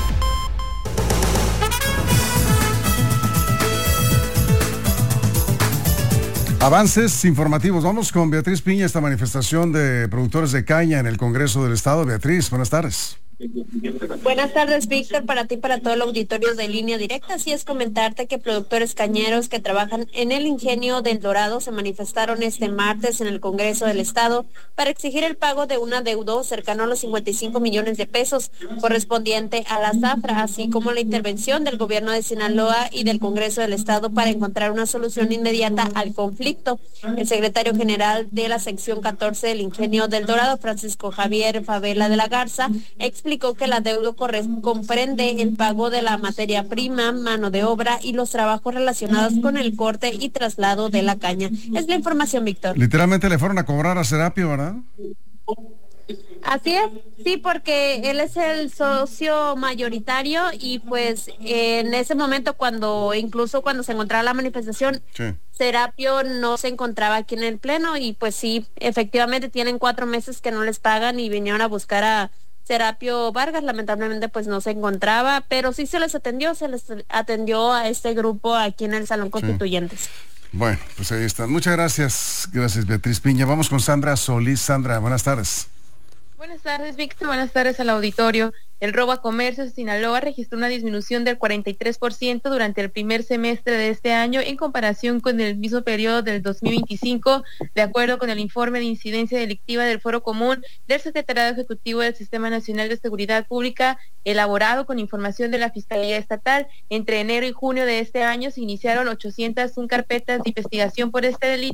Avances informativos. Vamos con Beatriz Piña, esta manifestación de productores de caña en el Congreso del Estado. Beatriz, buenas tardes. Buenas tardes, Víctor, para ti, para todo el auditorio de Línea Directa. Así es, comentarte que productores cañeros que trabajan en el ingenio del Dorado se manifestaron este martes en el Congreso del Estado para exigir el pago de un adeudo cercano a los cincuenta y cinco millones de pesos correspondiente a la zafra, así como la intervención del gobierno de Sinaloa y del Congreso del Estado para encontrar una solución inmediata al conflicto. El secretario general de la sección catorce del ingenio del Dorado, Francisco Javier Favela de la Garza, explicó explicó que el adeudo comprende el pago de la materia prima, mano de obra y los trabajos relacionados con el corte y traslado de la caña. Es la información, Víctor. Literalmente le fueron a cobrar a Serapio, ¿verdad? Así es, sí, porque él es el socio mayoritario y pues en ese momento cuando, incluso cuando se encontraba la manifestación, sí, Serapio no se encontraba aquí en el pleno y pues sí, efectivamente tienen cuatro meses que no les pagan y vinieron a buscar a Serapio Vargas. Lamentablemente pues no se encontraba, pero sí se les atendió, se les atendió a este grupo aquí en el Salón Constituyentes. Sí. Bueno, pues ahí están. Muchas gracias, gracias Beatriz Piña. Vamos con Sandra Solís. Sandra, buenas tardes. Buenas tardes, Víctor. Buenas tardes al auditorio. El robo a comercios de Sinaloa registró una disminución del cuarenta y tres por ciento durante el primer semestre de este año en comparación con el mismo periodo del dos mil veinticinco, de acuerdo con el informe de incidencia delictiva del Foro Común del Secretariado Ejecutivo del Sistema Nacional de Seguridad Pública, elaborado con información de la Fiscalía Estatal. Entre enero y junio de este año se iniciaron ochocientas una carpetas de investigación por este delito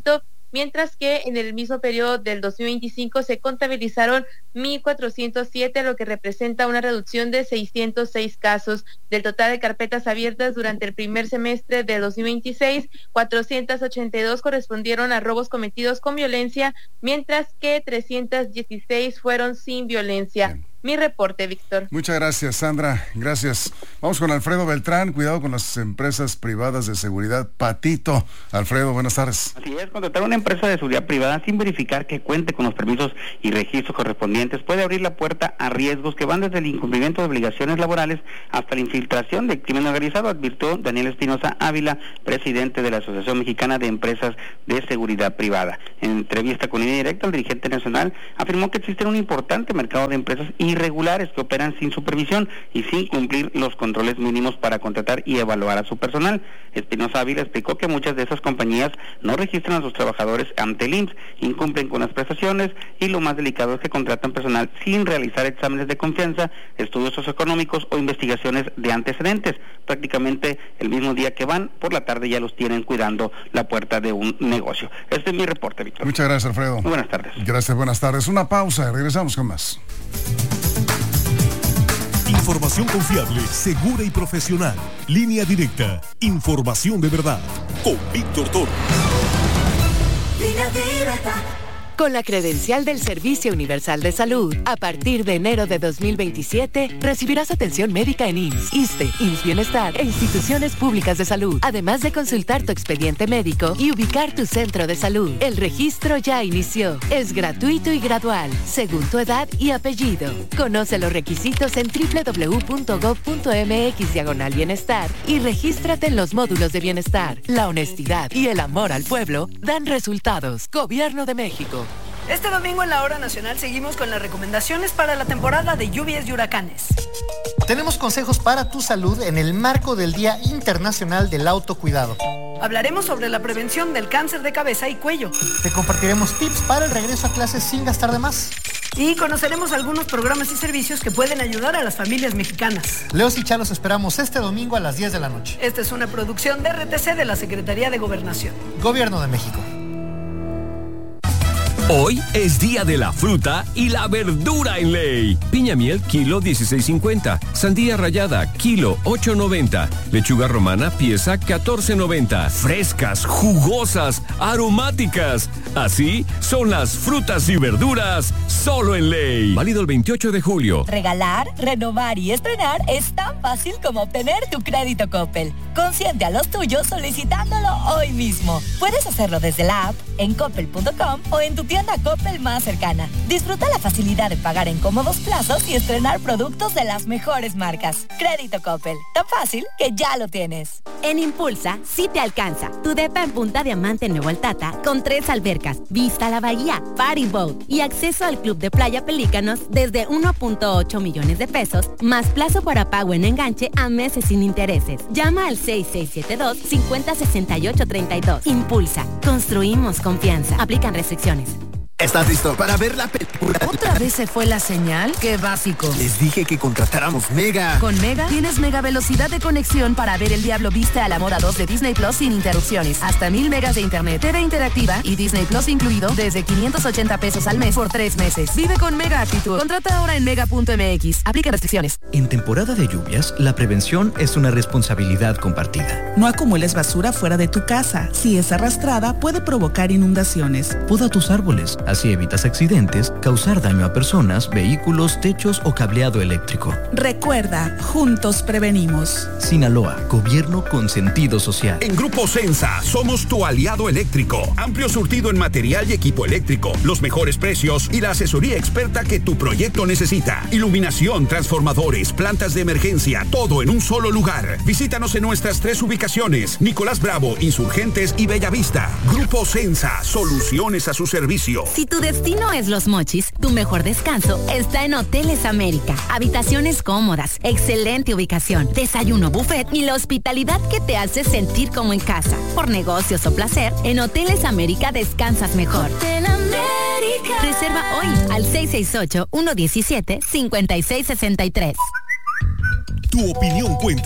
mientras que en el mismo periodo del dos mil veinticinco se contabilizaron mil cuatrocientos siete, lo que representa una reducción de seiscientos seis casos. Del total de carpetas abiertas durante el primer semestre de dos mil veintiséis, cuatrocientos ochenta y dos correspondieron a robos cometidos con violencia, mientras que trescientos dieciséis fueron sin violencia. Bien. Mi reporte, Víctor. Muchas gracias, Sandra. Gracias. Vamos con Alfredo Beltrán. Cuidado con las empresas privadas de seguridad. Patito. Alfredo, buenas tardes. Así es, contratar una empresa de seguridad privada sin verificar que cuente con los permisos y registros correspondientes puede abrir la puerta a riesgos que van desde el incumplimiento de obligaciones laborales hasta la infiltración de crimen organizado, advirtió Daniel Espinosa Ávila, presidente de la Asociación Mexicana de Empresas de Seguridad Privada. En entrevista con Línea Directa, el dirigente nacional afirmó que existe un importante mercado de empresas irregulares que operan sin supervisión y sin cumplir los controles mínimos para contratar y evaluar a su personal. Espinosa Ávila explicó que muchas de esas compañías no registran a sus trabajadores ante el I M S S, incumplen con las prestaciones y lo más delicado es que contratan personal sin realizar exámenes de confianza, estudios socioeconómicos o investigaciones de antecedentes. Prácticamente el mismo día que van, por la tarde ya los tienen cuidando la puerta de un negocio. Este es mi reporte, Víctor. Muchas gracias, Alfredo. Muy buenas tardes. Gracias, buenas tardes. Una pausa, regresamos con más. Información confiable, segura y profesional. Línea Directa. Información de verdad. Con Víctor Toro. Línea Directa. Con la credencial del Servicio Universal de Salud, a partir de enero de dos mil veintisiete, recibirás atención médica en I M S S, ISSSTE, I M S S Bienestar e instituciones públicas de salud, además de consultar tu expediente médico y ubicar tu centro de salud. El registro ya inició. Es gratuito y gradual, según tu edad y apellido. Conoce los requisitos en doble u doble u doble u punto gob punto eme equis diagonal bienestar y regístrate en los módulos de bienestar. La honestidad y el amor al pueblo dan resultados. Gobierno de México. Este domingo en la Hora Nacional seguimos con las recomendaciones para la temporada de lluvias y huracanes. Tenemos consejos para tu salud en el marco del Día Internacional del Autocuidado. Hablaremos sobre la prevención del cáncer de cabeza y cuello. Te compartiremos tips para el regreso a clases sin gastar de más. Y conoceremos algunos programas y servicios que pueden ayudar a las familias mexicanas. Leos y Chá los esperamos este domingo a las diez de la noche. Esta es una producción de R T C de la Secretaría de Gobernación. Gobierno de México. Hoy es día de la fruta y la verdura en ley. Piña miel, kilo dieciséis cincuenta. Sandía rallada, kilo ocho noventa. Lechuga romana, pieza catorce noventa. Frescas, jugosas, aromáticas. Así son las frutas y verduras solo en ley. Válido el veintiocho de julio. Regalar, renovar y estrenar es tan fácil como obtener tu crédito Coppel. Consiente a los tuyos solicitándolo hoy mismo. Puedes hacerlo desde la app, en coppel punto com o en tu tienda Coppel más cercana. Disfruta la facilidad de pagar en cómodos plazos y estrenar productos de las mejores marcas. Crédito Coppel, tan fácil que ya lo tienes. En Impulsa, sí te alcanza. Tu depa en Punta Diamante, Nuevo Altata, con tres albercas, vista a la bahía, party boat y acceso al club de playa Pelícanos desde uno punto ocho millones de pesos, más plazo para pago en enganche a meses sin intereses. Llama al seis seis siete dos, cinco cero seis ocho tres dos. Impulsa, construimos confianza. Aplican restricciones. ¿Estás listo para ver la película? ¿Otra vez se fue la señal? ¡Qué básico! Les dije que contratáramos Mega. Con Mega tienes mega velocidad de conexión para ver El Diablo Viste a la Moda dos de Disney Plus sin interrupciones. Hasta mil megas de internet, T V interactiva y Disney Plus incluido desde quinientos ochenta pesos al mes por tres meses. Vive con Mega Actitud. Contrata ahora en mega punto eme equis. Aplica restricciones. En temporada de lluvias, la prevención es una responsabilidad compartida. No acumules basura fuera de tu casa. Si es arrastrada, puede provocar inundaciones. Poda tus árboles. Así evitas accidentes, causar daño a personas, vehículos, techos o cableado eléctrico. Recuerda, juntos prevenimos. Sinaloa, gobierno con sentido social. En Grupo Sensa somos tu aliado eléctrico. Amplio surtido en material y equipo eléctrico, los mejores precios y la asesoría experta que tu proyecto necesita. Iluminación, transformadores, plantas de emergencia, todo en un solo lugar. Visítanos en nuestras tres ubicaciones: Nicolás Bravo, Insurgentes y Bellavista. Grupo Sensa, soluciones a su servicio. Si tu destino es Los Mochis, tu mejor descanso está en Hoteles América. Habitaciones cómodas, excelente ubicación, desayuno buffet y la hospitalidad que te hace sentir como en casa. Por negocios o placer, en Hoteles América descansas mejor. Hotel América. Reserva hoy al seis seis ocho, uno uno siete, cinco seis seis tres. Tu opinión cuenta.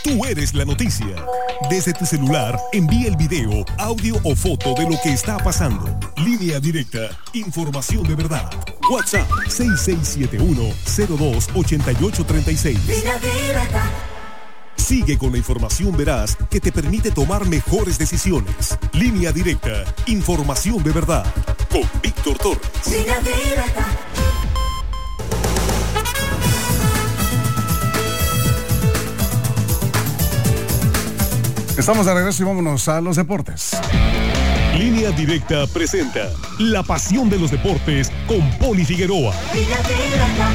Tú eres la noticia. Desde tu celular, envía el video, audio o foto de lo que está pasando. Línea directa. Información de verdad. WhatsApp seis seis siete uno, cero dos, ocho ocho tres seis. Línea directa. Sigue con la información veraz que te permite tomar mejores decisiones. Línea directa. Información de verdad. Con Víctor Torres. Línea directa. Estamos de regreso y vámonos a los deportes. Línea Directa presenta La Pasión de los Deportes con Poli Figueroa. Línea directa.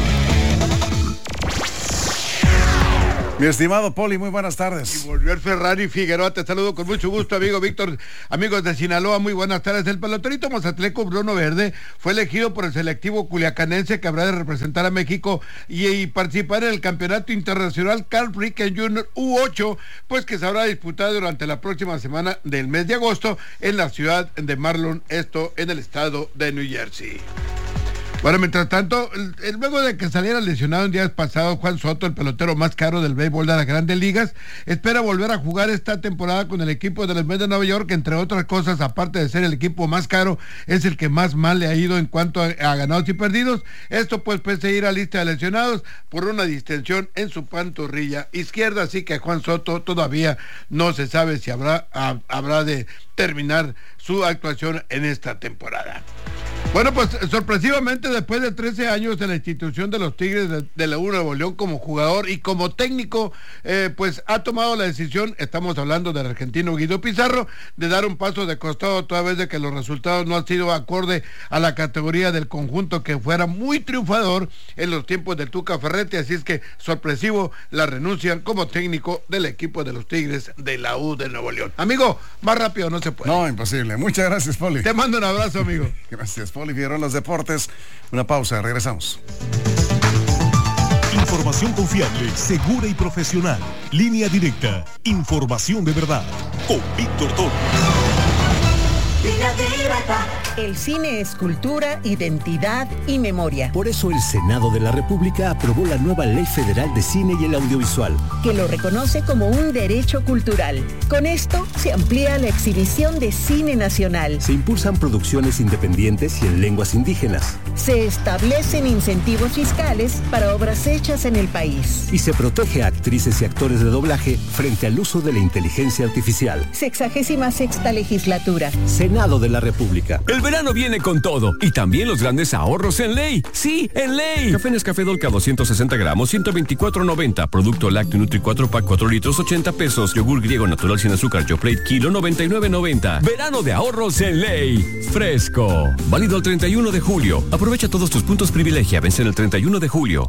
Mi estimado Poli, muy buenas tardes. Y volvió el Ferrari Figueroa, te saludo con mucho gusto, amigo Víctor. Amigos de Sinaloa, muy buenas tardes. El peloterito mazatleco Bruno Verde fue elegido por el selectivo culiacanense que habrá de representar a México y, y participar en el campeonato internacional Carl Fricken Junior U ocho, pues que se habrá disputado durante la próxima semana del mes de agosto en la ciudad de Marlon, esto en el estado de New Jersey. Bueno, mientras tanto, el, el, luego de que saliera lesionado en días pasados, Juan Soto, el pelotero más caro del béisbol de las Grandes Ligas, espera volver a jugar esta temporada con el equipo de los Mets de Nueva York, que entre otras cosas, aparte de ser el equipo más caro, es el que más mal le ha ido en cuanto a, a ganados y perdidos. Esto pues pese a ir a lista de lesionados por una distensión en su pantorrilla izquierda, así que Juan Soto todavía no se sabe si habrá, a, habrá de terminar su actuación en esta temporada. Bueno, pues sorpresivamente después de trece años en la institución de los Tigres de, de la U Nuevo León como jugador y como técnico, eh, pues ha tomado la decisión, estamos hablando del argentino Guido Pizarro, de dar un paso de costado toda vez de que los resultados no han sido acorde a la categoría del conjunto que fuera muy triunfador en los tiempos del Tuca Ferretti, así es que sorpresivo la renuncia como técnico del equipo de los Tigres de la U de Nuevo León. Amigo, más rápido no se puede. No, imposible. Muchas gracias, Poli. Te mando un abrazo, amigo. Gracias, Poli Figueroa en los deportes. Una pausa, regresamos. Información confiable, segura y profesional. Línea Directa. Información de verdad. Con Víctor Torres. Línea directa. El cine es cultura, identidad y memoria. Por eso el Senado de la República aprobó la nueva Ley Federal de Cine y el Audiovisual, que lo reconoce como un derecho cultural. Con esto se amplía la exhibición de cine nacional. Se impulsan producciones independientes y en lenguas indígenas. Se establecen incentivos fiscales para obras hechas en el país. Y se protege a actrices y actores de doblaje frente al uso de la inteligencia artificial. Sexagésima sexta legislatura. Senado de la República. El verano viene con todo y también los grandes ahorros en Ley. Sí, en Ley. Café Nescafé Dolca doscientos sesenta gramos, ciento veinticuatro noventa. Producto lácteo Nutri cuatro pack cuatro litros, ochenta pesos. Yogur griego natural sin azúcar Yoplait kilo, noventa y nueve noventa. Verano de ahorros en Ley. Fresco. Válido el treinta y uno de julio. Aprovecha todos tus puntos privilegia. Vencen el treinta y uno de julio.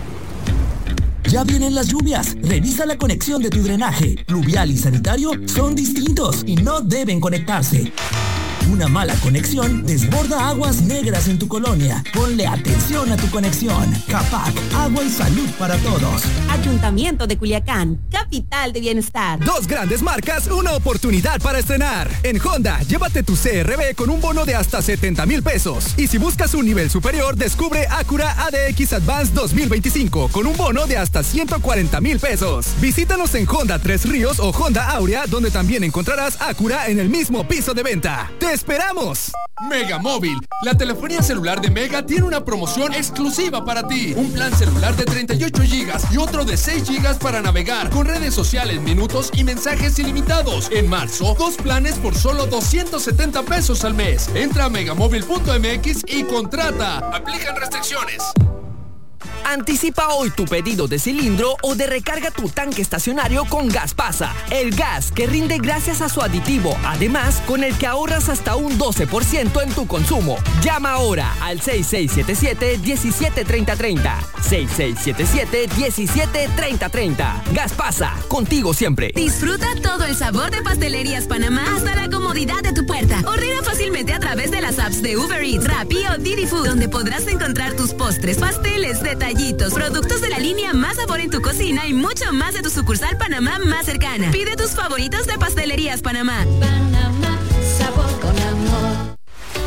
Ya vienen las lluvias. Revisa la conexión de tu drenaje. Pluvial y sanitario son distintos y no deben conectarse. Una mala conexión desborda aguas negras en tu colonia. Ponle atención a tu conexión. Capac, agua y salud para todos. Ayuntamiento de Culiacán, capital de bienestar. Dos grandes marcas, una oportunidad para estrenar. En Honda, llévate tu C R V con un bono de hasta setenta mil pesos. Y si buscas un nivel superior, descubre Acura A D X Advance dos mil veinticinco con un bono de hasta ciento cuarenta mil pesos. Visítanos en Honda Tres Ríos o Honda Aurea, donde también encontrarás Acura en el mismo piso de venta. ¡Te esperamos! Mega Móvil, la telefonía celular de Mega tiene una promoción exclusiva para ti. Un plan celular de treinta y ocho gigas y otro de seis gigas para navegar con redes sociales, minutos y mensajes ilimitados. En marzo, dos planes por solo doscientos setenta pesos al mes. Entra a megamóvil punto m x y contrata. Aplican restricciones. Anticipa hoy tu pedido de cilindro o de recarga tu tanque estacionario con Gaspasa, el gas que rinde gracias a su aditivo, además con el que ahorras hasta un doce por ciento en tu consumo. Llama ahora al seis seis siete siete, diecisiete treinta treinta, seis seis siete siete, diecisiete treinta treinta. Gaspasa, contigo siempre. Disfruta todo el sabor de Pastelerías Panamá hasta la comodidad de tu puerta. Ordena fácilmente a través de las apps de Uber Eats, Rappi o Didi Food, donde podrás encontrar tus postres, pasteles, detallitos, productos de la línea Más Sabor en tu cocina y mucho más de tu sucursal Panamá más cercana. Pide tus favoritos de Pastelerías Panamá. Panamá, sabor con amor.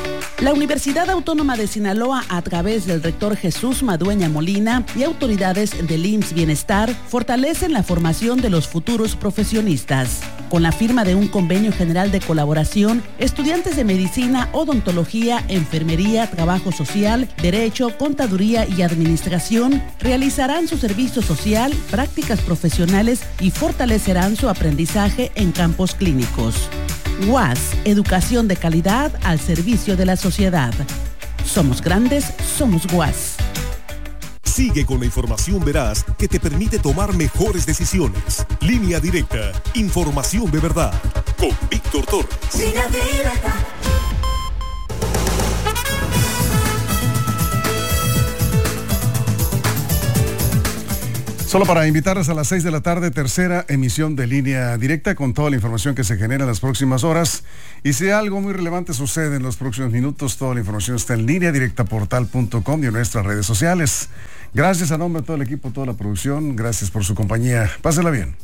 La Universidad Autónoma de Sinaloa, a través del rector Jesús Madueña Molina y autoridades del I M S S Bienestar, fortalecen la formación de los futuros profesionistas. Con la firma de un convenio general de colaboración, estudiantes de medicina, odontología, enfermería, trabajo social, derecho, contaduría y administración realizarán su servicio social, prácticas profesionales y fortalecerán su aprendizaje en campos clínicos. U A S, educación de calidad al servicio de la sociedad. Somos grandes, somos U A S. Sigue con la información veraz que te permite tomar mejores decisiones. Línea Directa, información de verdad. Con Víctor Torres. Línea Directa. Solo para invitarles a las seis de la tarde, tercera emisión de Línea Directa con toda la información que se genera en las próximas horas. Y si algo muy relevante sucede en los próximos minutos, toda la información está en línea directa portal punto com y en nuestras redes sociales. Gracias a nombre de todo el equipo, toda la producción. Gracias por su compañía. Pásela bien.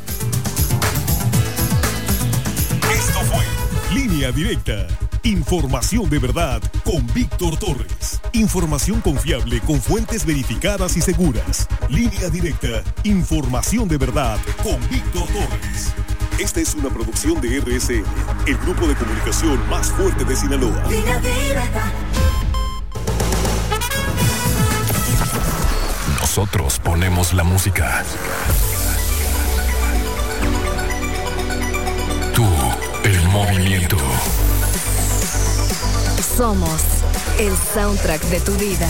Esto fue Línea Directa. Información de verdad con Víctor Torres. Información confiable con fuentes verificadas y seguras. Línea Directa. Información de verdad con Víctor Torres. Esta es una producción de R S N, el grupo de comunicación más fuerte de Sinaloa. Línea Directa. Nosotros ponemos la música. Tú, el movimiento. Somos el soundtrack de tu vida.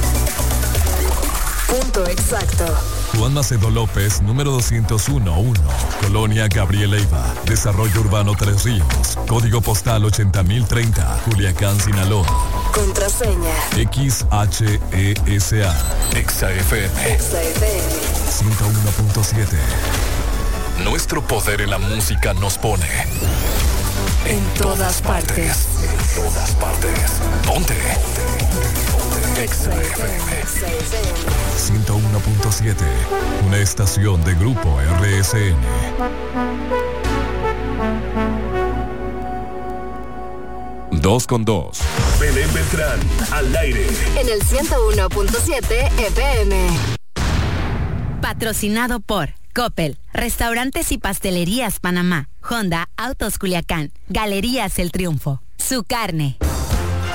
Punto exacto. Juan Macedo López, número doscientos uno uno, Colonia Gabriel Leiva, Desarrollo Urbano Tres Ríos, Código Postal ochenta mil treinta, Culiacán, Sinaloa. Contraseña X H E S A. Exa F M. Exa F M. ciento uno punto siete. Nuestro poder en la música nos pone en todas partes. En todas partes. Ponte. Exa F M. ciento uno punto siete. Una estación de Grupo R S N. Dos con dos. Belén Beltrán, al aire. En el ciento uno punto siete F M. Patrocinado por Coppel, Restaurantes y Pastelerías Panamá, Honda, Autos Culiacán, Galerías El Triunfo, Su Carne.